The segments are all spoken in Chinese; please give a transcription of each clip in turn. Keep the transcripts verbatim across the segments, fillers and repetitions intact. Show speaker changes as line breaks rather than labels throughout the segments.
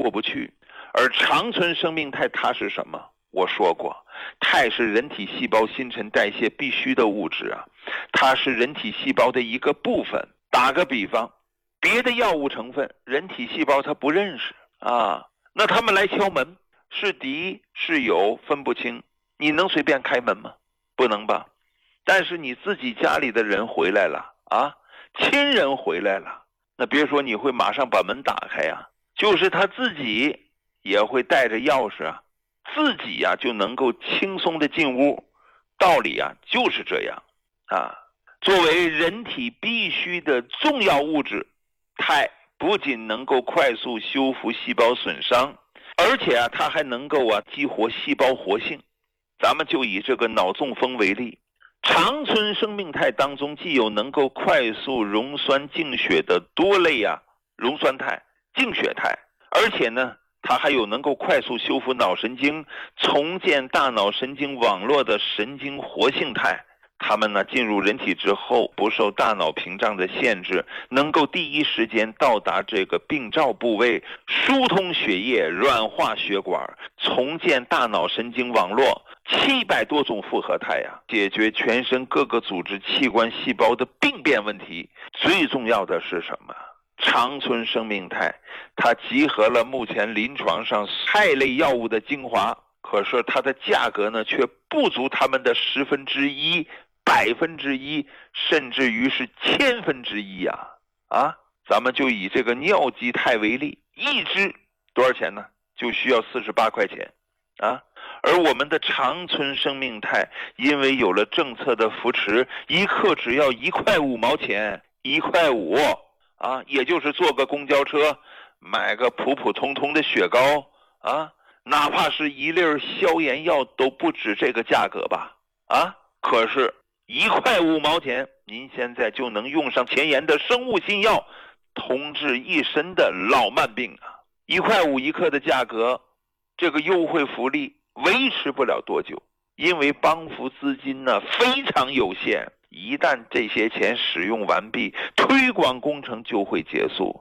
过不去。而长存生命肽它是什么？我说过，肽是人体细胞新陈代谢必须的物质啊，它是人体细胞的一个部分。打个比方，别的药物成分人体细胞它不认识啊，那他们来敲门，是敌是友分不清，你能随便开门吗？不能吧。但是你自己家里的人回来了啊，亲人回来了，那别说你会马上把门打开啊，就是他自己也会带着钥匙啊，自己呀、啊、就能够轻松的进屋。道理啊就是这样啊。作为人体必须的重要物质，肽不仅能够快速修复细胞损伤，而且啊它还能够啊激活细胞活性。咱们就以这个脑中风为例，长存生命肽当中既有能够快速溶栓净血的多类啊溶栓肽、净血肽，而且呢它还有能够快速修复脑神经、重建大脑神经网络的神经活性肽。它们呢进入人体之后，不受大脑屏障的限制，能够第一时间到达这个病灶部位，疏通血液、软化血管，重建大脑神经网络。七百多种复合肽呀、啊，解决全身各个组织器官细胞的病变问题。最重要的是什么？长存生命肽，它集合了目前临床上肽类药物的精华，可是它的价格呢却不足它们的十分之一、百分之一，甚至于是千分之一呀！啊，咱们就以这个尿基肽为例，一支多少钱呢？就需要四十八块钱啊。而我们的长存生命肽，因为有了政策的扶持，一克只要一块五毛钱，一块五啊，也就是坐个公交车，买个普普通通的雪糕啊，哪怕是一粒消炎药都不止这个价格吧？啊，可是一块五毛钱，您现在就能用上前沿的生物新药，通治一身的老慢病啊！一块五一克的价格，这个优惠福利维持不了多久，因为帮扶资金呢非常有限，一旦这些钱使用完毕，推广工程就会结束。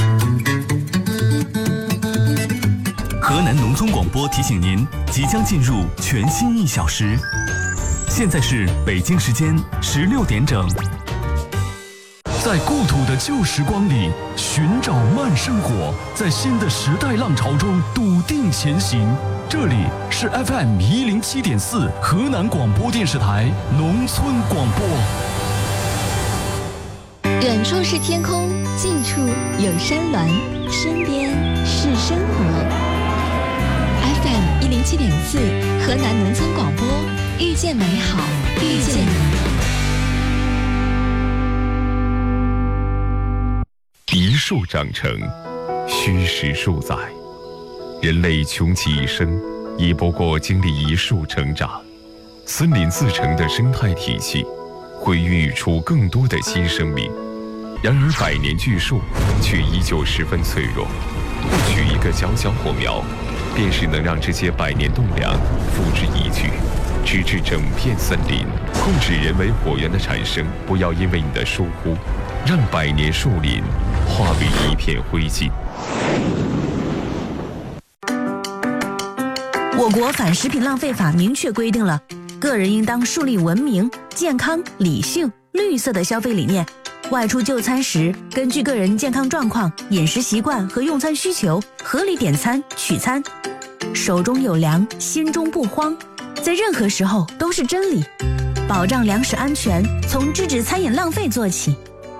河南农村广播提醒您，即将进入全新一小时，现在是北京时间十六点整。在故土的旧时光里寻找慢生活，在新的时代浪潮中笃定前行。这里是 F M 一零七点四河南广播电视台农村广播。
远处是天空，近处有山峦，身边是生活。F M 一零七点四河南农村广播，遇见美好，遇见你。
一树长成，虚实数载。人类穷其一生，也不过经历一树成长。森林自成的生态体系，会孕育出更多的新生命。然而，百年巨树却依旧十分脆弱。不取一个小小火苗，便是能让这些百年栋梁付之一炬，直至整片森林。控制人为火源的产生，不要因为你的疏忽，让百年树林化为一片灰烬。
我国反食品浪费法明确规定了，个人应当树立文明、健康、理性、绿色的消费理念。外出就餐时，根据个人健康状况、饮食习惯和用餐需求，合理点餐、取餐。手中有粮，心中不慌，在任何时候都是真理。保障粮食安全，从制止餐饮浪费做起。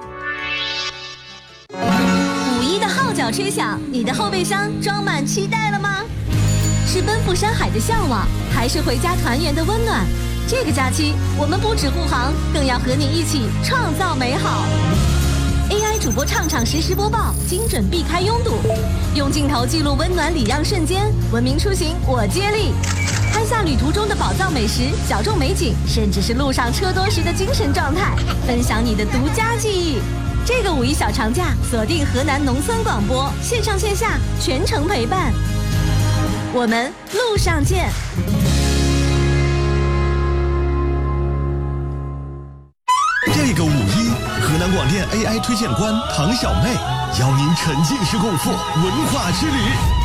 五一的号角吹响，你的后备箱装满期待了吗？是奔赴山海的向往，还是回家团圆的温暖？这个假期，我们不止护航，更要和你一起创造美好。A I 主播畅畅实时播报，精准避开拥堵，用镜头记录温暖礼让瞬间，文明出行我接力。拍下旅途中的宝藏美食、小众美景，甚至是路上车多时的精神状态，分享你的独家记忆。这个五一小长假，锁定河南农村广播，线上线下全程陪伴。我们路上见。
这个五一，河南广电 A I 推荐官唐小妹邀您沉浸式共赴文化之旅。